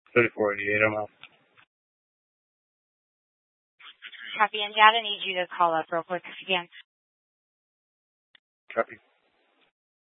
3488, I'm out. Copy. And Dad, I need you to call up real quick if you can. Copy.